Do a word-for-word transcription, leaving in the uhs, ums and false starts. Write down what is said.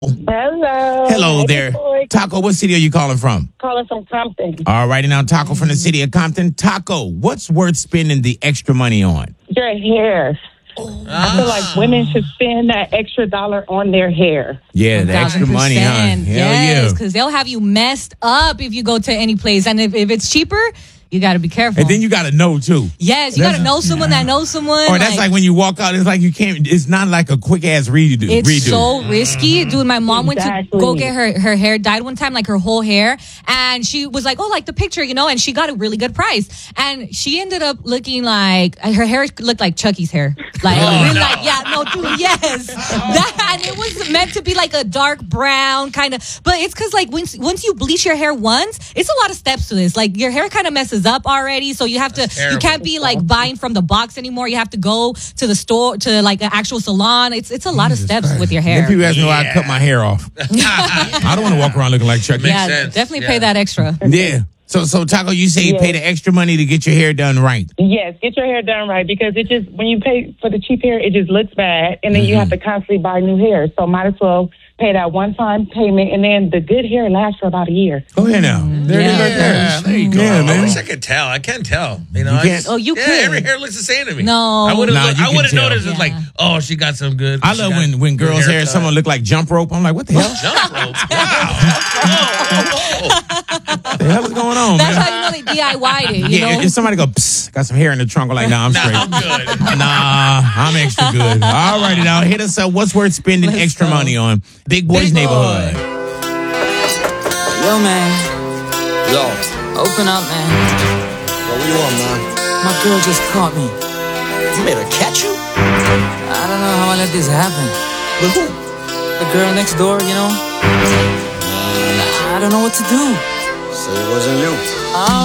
Hello. Hello Hey, there. boy. Taco, what city are you calling from? Calling from Compton. All righty now, Taco from the city of Compton. Taco, what's worth spending the extra money on? Your hair. I feel like women should spend that extra dollar on their hair. Yeah, the extra money, huh? Hell Yes, yeah. because they'll have you messed up if you go to any place. And if, if it's cheaper, you got to be careful. And then you got to know, too. yes, you got to know someone that knows someone. Or that's like when you walk out, it's like you can't, it's not like a quick ass redo. It's redo. so risky. Dude, my mom Exactly. went to go get her, her hair dyed one time, like her whole hair. And she was like, oh, like the picture, you know, and she got a really good price. And she ended up looking like, her hair looked like Chucky's hair. Like, Oh, really no. like, yeah, no, dude, yes. That, and it was meant to be like a dark brown kind of, but it's because like once, once you bleach your hair once, it's a lot of steps to this. Like your hair kind of messes up already. So you have to, you terrible. can't be like buying from the box anymore. You have to go to the store, to like an actual salon. It's, it's a lot of steps with your hair. Then people ask me why I cut my hair off. I don't want to walk around looking like Chucky. Makes Yeah, sense. definitely Yeah. pay that extra. Yeah. So, so Taco, you say you Yeah. pay the extra money to get your hair done right. Yes, get your hair done right because it just, when you pay for the cheap hair, it just looks bad. And then you have to constantly buy new hair. So might as well pay that one-time payment. And then the good hair lasts for about a year. Go ahead now. There it is right there. Yeah, there you go. Yeah, I man. wish I could tell. I can't tell. You know, You I can't? just- Oh, you yeah, could. every hair looks the same to me. No. I would have. Nah, you I can would have tell. noticed. It's like, Yeah. oh, she got some good. I she love got when, when good girls' hair, haircut. someone look like jump rope. I'm like, what the hell? Jump rope. Wow. What the hell is going on, That's man? how you know they D I Y'd it, you Yeah, know? if somebody go, psst, got some hair in the trunk, I'm like, nah, I'm Nah, straight. I'm good. Nah, I'm extra good. All righty now, hit us up. What's worth spending Let's extra go. money on? Big Boy's Big Boy. Neighborhood. Yo, man, Yo, open up, man. yo, what you want, man? My girl just caught me. You made her catch you? I don't know how I let this happen. With who? The girl next door, you know? I don't know what to do. Say it wasn't you. Oh.